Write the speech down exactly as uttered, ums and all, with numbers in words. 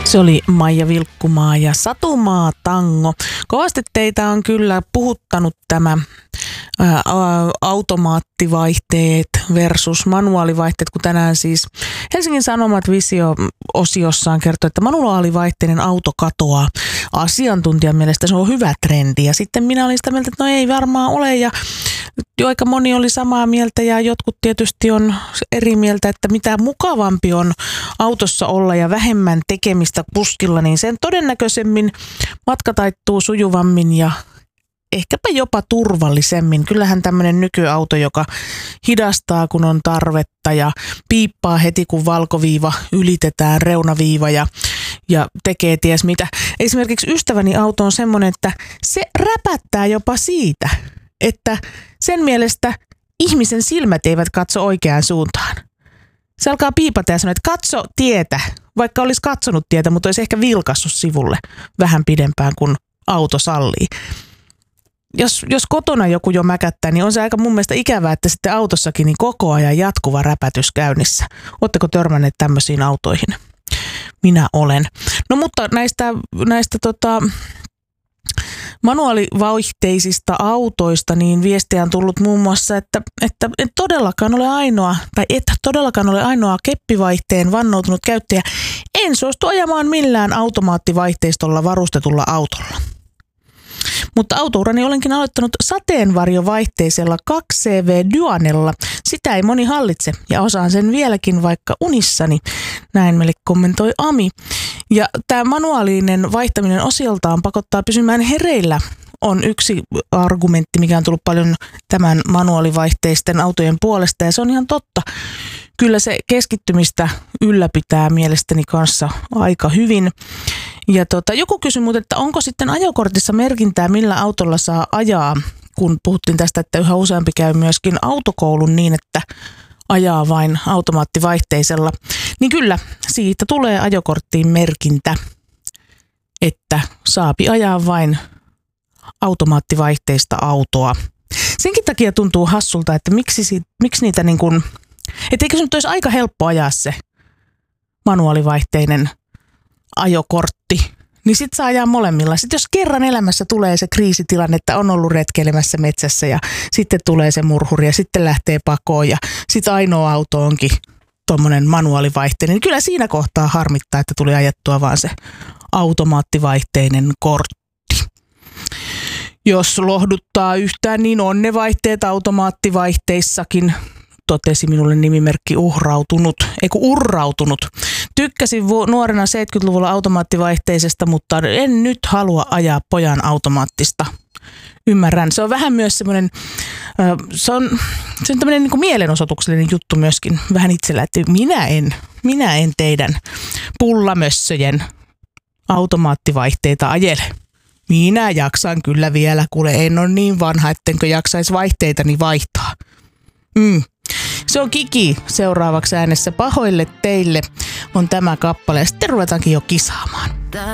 Se oli Maija Vilkkumaa ja Satumaa Tango. Kovasti teitä on kyllä puhuttanut tämä ää, automaattivaihteet versus manuaalivaihteet, kun tänään siis Helsingin Sanomat Visio-osiossaan kertoo, että manuaalivaihteinen auto katoaa. Asiantuntijan mielestä se on hyvä trendi ja sitten minä olin sitä mieltä, että no ei varmaan ole ja jo aika moni oli samaa mieltä ja jotkut tietysti on eri mieltä, että mitä mukavampi on autossa olla ja vähemmän tekemistä kuskilla, niin sen todennäköisemmin matka taittuu sujuvammin ja ehkäpä jopa turvallisemmin. Kyllähän tämmöinen nykyauto, joka hidastaa kun on tarvetta ja piippaa heti kun valkoviiva ylitetään, reunaviiva ja, ja tekee ties mitä. Esimerkiksi ystäväni auto on semmoinen, että se räpättää jopa siitä, että sen mielestä ihmisen silmät eivät katso oikeaan suuntaan. Se alkaa piipata ja sanoa, että katso tietä, vaikka olisi katsonut tietä, mutta olisi ehkä vilkassut sivulle vähän pidempään kuin auto sallii. Jos, jos kotona joku jo mäkättää, niin on se aika mun mielestä ikävää, että sitten autossakin niin koko ajan jatkuva räpätys käynnissä. Oletteko törmänneet tämmöisiin autoihin? Minä olen. No mutta näistä, näistä tota, manuaalivaihteisista autoista niin viestiä on tullut muun muassa, että, että et todellakaan ole ainoa, tai et todellakaan ole ainoa keppivaihteen vannoutunut käyttäjä. En suostu ajamaan millään automaattivaihteistolla varustetulla autolla. Mutta autourani olenkin aloittanut sateenvarjovaihteisella kaksi C V Duanella. Sitä ei moni hallitse ja osaan sen vieläkin vaikka unissani. Näin meille kommentoi Ami. Ja tämä manuaalinen vaihtaminen osiltaan pakottaa pysymään hereillä on yksi argumentti, mikä on tullut paljon tämän manuaalivaihteisten autojen puolesta ja se on ihan totta. Kyllä se keskittymistä ylläpitää mielestäni kanssa aika hyvin. Ja tota, joku kysyi muuten, että onko sitten ajokortissa merkintää, millä autolla saa ajaa, kun puhuttiin tästä, että yhä useampi käy myöskin autokoulun niin, että ajaa vain automaattivaihteisella. Niin kyllä, siitä tulee ajokorttiin merkintä, että saapi ajaa vain automaattivaihteista autoa. Senkin takia tuntuu hassulta, että miksi, miksi niitä niin kuin, että eikö se nyt olisi aika helppo ajaa se manuaalivaihteinen ajokortti, niin sit saa ajaa molemmilla. Sitten jos kerran elämässä tulee se kriisitilanne, että on ollut retkeilemässä metsässä ja sitten tulee se murhuri ja sitten lähtee pakoon ja sitten ainoa auto onkin tuommoinen manuaalivaihteinen, niin kyllä siinä kohtaa harmittaa, että tuli ajettua vaan se automaattivaihteinen kortti. Jos lohduttaa yhtään, niin on ne vaihteet automaattivaihteissakin, totesi minulle nimimerkki uhrautunut, eiku urrautunut. Tykkäsin vu- nuorena seitsemänkymmentäluvulla automaattivaihteisesta, mutta en nyt halua ajaa pojan automaattista. Ymmärrän. Se on vähän myös semmoinen, se on, se on tämmöinen niin kuin mielenosoituksellinen juttu myöskin vähän itsellä, että minä en, minä en teidän pullamössöjen automaattivaihteita ajele. Minä jaksan kyllä vielä, kuule en ole niin vanha, ettenkö jaksaisi vaihteitani vaihtaa. Mm. Se on Kiki seuraavaksi äänessä. Pahoille teille on tämä kappale ja sitten ruvetaankin jo kisaamaan.